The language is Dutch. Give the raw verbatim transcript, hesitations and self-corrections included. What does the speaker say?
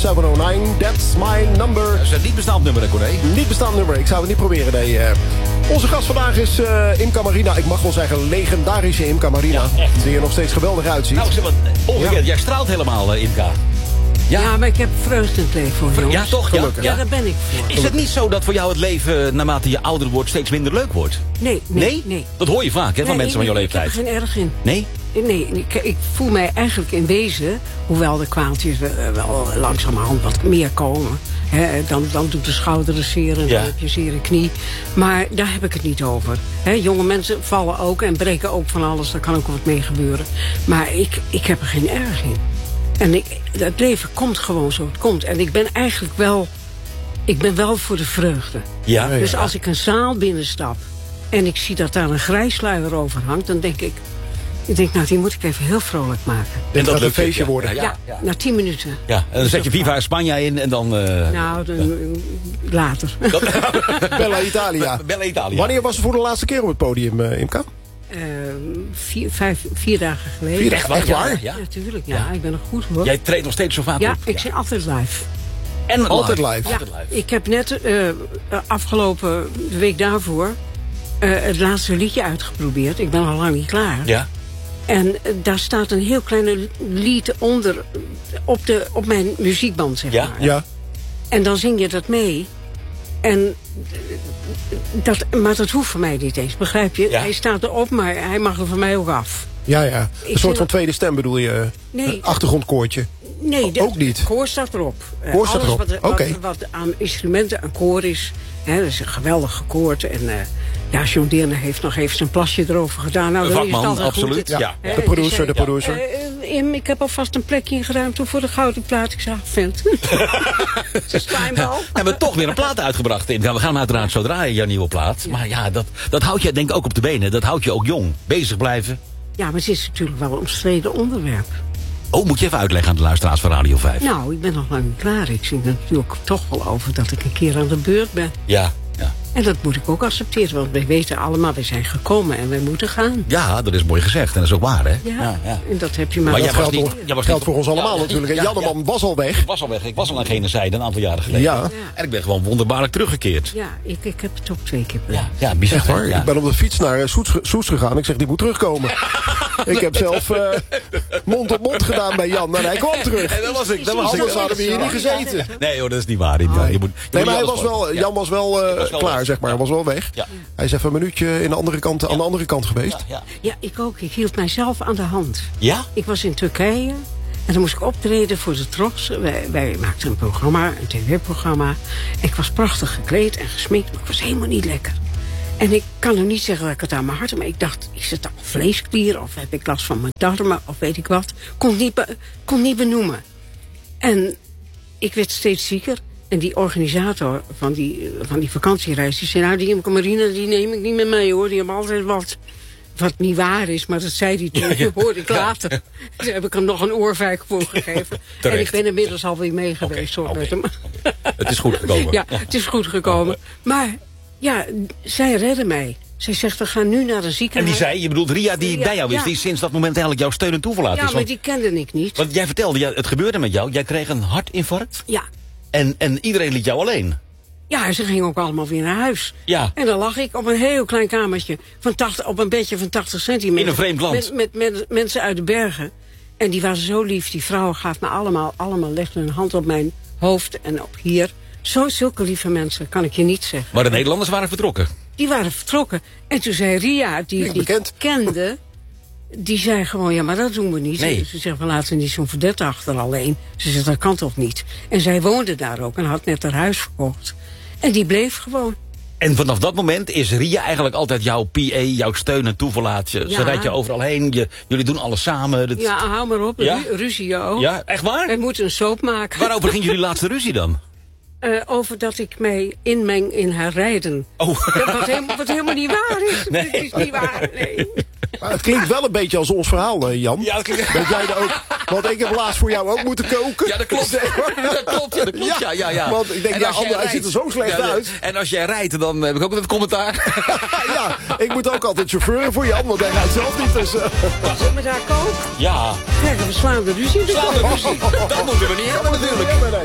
zeven nul negen, that's my number. Dat is een niet bestaand nummer, hè, Corné? Niet bestaand nummer, ik zou het niet proberen, nee. Uh, onze gast vandaag is uh, Imca Marina. Ik mag wel zeggen, legendarische Imca Marina. Ja, echt. Die er nog steeds geweldig uitziet. Nou, zeg maar, ongekend, ja. Jij straalt helemaal, uh, Imca. Ja. ja, maar ik heb vreugde in het leven voor jongens. Ja, toch? Ja, ja, daar ben ik voor. Is het niet zo dat voor jou het leven, naarmate je ouder wordt, steeds minder leuk wordt? Nee, nee, nee. nee. Dat hoor je vaak, hè, van nee, mensen nee, van jouw leeftijd. Ik heb er geen erg in. Nee? Nee, ik, ik voel mij eigenlijk in wezen, hoewel de kwaaltjes wel langzamerhand wat meer komen. He, dan, dan doet de schouder zeer en ja. dan heb je zere knie. Maar daar heb ik het niet over. He, jonge mensen vallen ook en breken ook van alles. Daar kan ook wat mee gebeuren. Maar ik, ik heb er geen erg in. En ik, het leven komt gewoon zo het komt. En ik ben eigenlijk wel, ik ben wel voor de vreugde. Ja, dus ja. als ik een zaal binnenstap en ik zie dat daar een grijsluier over hangt, dan denk ik, ik denk, nou, die moet ik even heel vrolijk maken. En dat gaat een feestje ja. worden. Ja, ja, ja, na tien minuten. Ja, en dan zet je Viva Spanje in en dan... Uh... Nou, dan, ja. later. Bella Italia. Bella Italia. Wanneer was het voor de laatste keer op het podium, uh, Imca? Uh, vier, vijf, vier dagen geleden. Vier dagen, echt waar? Ja, natuurlijk. Ja, ja, ik ben nog goed hoor. Jij treedt nog steeds zo vaak ja, op. Ik ja, ik ben altijd live. En altijd live? live. Ja, altijd live. Ik heb net uh, afgelopen de week daarvoor uh, het laatste liedje uitgeprobeerd. Ik ben al lang niet klaar. Ja. En uh, daar staat een heel klein lied onder op, de, op mijn muziekband, zeg ja? maar. Ja. En dan zing je dat mee. En dat, maar dat hoeft voor mij niet eens, begrijp je? Ja. Hij staat erop, maar hij mag er voor mij ook af. Ja, ja. Een Ik soort van dat... tweede stem bedoel je? Nee. Een achtergrondkoortje? Nee, o, ook niet. Het koor staat erop. Koor staat Alles erop. wat, Okay. wat, wat aan instrumenten een koor is. Hè, dat is een geweldig gekoord. En uh, ja, John Deerne heeft nog even zijn plasje erover gedaan. Nou, dan is het altijd absoluut. goed. Ja. Ja. Ja. De producer, zei, de producer. Uh, Im, ik heb alvast een plekje ingeruimd voor de gouden plaat. Ik zeg, vent. Ze staan wel. We hebben toch weer een plaat uitgebracht. We gaan hem uiteraard zo draaien, jouw nieuwe plaat. Ja. Maar ja, dat, dat houdt je denk ik ook op de benen. Dat houdt je ook jong. Bezig blijven. Ja, maar het is natuurlijk wel een omstreden onderwerp. Oh, moet je even uitleggen aan de luisteraars van Radio vijf. Nou, ik ben nog lang niet klaar. Ik zing er natuurlijk toch wel over dat ik een keer aan de beurt ben. Ja, ja. En dat moet ik ook accepteren, want wij weten allemaal, we zijn gekomen en wij moeten gaan. Ja, dat is mooi gezegd en dat is ook waar, hè? Ja, ja, ja. En dat heb je maar... Maar dat jij was geldt, niet, voor, jij was geldt niet, voor ons allemaal ja, natuurlijk. ja, Janneman ja. was al weg. Ik was al weg. Ik was al aan gene zijde een aantal jaren geleden. Ja. Ja. En ik ben gewoon wonderbaarlijk teruggekeerd. Ja, ik, ik heb het ook twee keer Ja, ja, bizar. Echt hoor. Ja. Ik ben op de fiets naar Soest, Soest gegaan. Ik zeg, die moet terugkomen. Ik heb zelf uh, mond op mond gedaan bij Jan. En hij kwam terug. En dat was ik. Dat was Anders ik. hadden we hier niet gezeten. Nee hoor, dat is niet waar. Je moet, je moet Nee, maar hij alles was wel, Jan was wel, uh, was wel klaar, weg. zeg maar. Hij was wel weg. Ja. Hij is even een minuutje in de andere kant, aan de andere kant geweest. Ja, ja. Ja, ik ook. Ik hield mijzelf aan de hand. Ja? Ik was in Turkije en dan moest ik optreden voor de Tros. Wij, wij maakten een programma, een tv-programma. Ik was prachtig gekleed en gesminkt, maar ik was helemaal niet lekker. En ik kan nu niet zeggen dat ik het aan mijn hart heb, maar ik dacht, is het dan vleesklier of heb ik last van mijn darmen of weet ik wat. Kon het niet, be, kon niet benoemen. En ik werd steeds zieker. En die organisator van die, van die vakantiereis, die zei, nou, die Imca Marina, die neem ik niet met mee, hoor. Die hebben altijd wat, wat niet waar is, maar dat zei hij toen, ja, ja. hoorde ik later. Ja. Toen heb ik hem nog een oorvijg voor gegeven. En ik ben inmiddels alweer mee geweest, okay, hoor, okay. met hem. Het is goed gekomen. Ja, het is goed gekomen. Maar, ja, zij redden mij. Zij zegt, we gaan nu naar een ziekenhuis. En die zei, je bedoelt Ria die ja, bij jou is, ja. die sinds dat moment eigenlijk jouw steun en toeverlaat ja, is. Ja, maar die kende ik niet. Want jij vertelde, ja, het gebeurde met jou, jij kreeg een hartinfarct. Ja. En, en iedereen liet jou alleen. Ja, ze gingen ook allemaal weer naar huis. Ja. En dan lag ik op een heel klein kamertje, van tachtig, op een bedje van tachtig centimeter. In een vreemd land. Met, met, met mensen uit de bergen. En die waren zo lief, die vrouwen gaven me allemaal, allemaal legden hun hand op mijn hoofd en op hier. Zo, zulke lieve mensen, kan ik je niet zeggen. Maar de Nederlanders waren vertrokken. Die waren vertrokken. En toen zei Ria, die ik niet kende, die zei gewoon, ja, maar dat doen we niet. Nee. Ze zegt, we laten niet zo'n verdette achter alleen. Ze zegt, dat kan toch niet. En zij woonde daar ook en had net haar huis verkocht. En die bleef gewoon. En vanaf dat moment is Ria eigenlijk altijd jouw P A, jouw steun en toeverlaat. Je, ja. Ze rijdt je overal heen, je, jullie doen alles samen. Dat... Ja, hou maar op, ja? Ru ruzie ook. Ja, echt waar? We moeten een soap maken. Waarover ging jullie laatste ruzie dan? Uh, over dat ik mij inmeng in haar rijden. Oh. Wat, helemaal, wat helemaal niet waar is. Nee. Het is niet waar, nee. Maar het klinkt wel een beetje als ons verhaal, Jan. Ja, dat klinkt... Dat jij er ook... Want ik heb laatst voor jou ook moeten koken. Ja, dat klopt. Dat klopt, ja, dat klopt. Ja, ja, ja. Want ik denk, ja, Ander, hij ziet er zo slecht ja, uit. En als jij rijdt, dan heb ik ook het commentaar. Ja, ik moet ook altijd chauffeuren voor Jan, want hij rijdt zelf niet. Dus, uh... Zullen we daar koken? Ja. Kijk, we slaan de ruzie. Slaan de ruzie. Dat moeten we niet hebben natuurlijk.